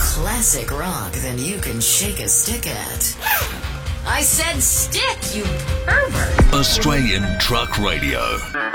classic rock than you can shake a stick at. I said stick, you pervert! Australian Truck Radio.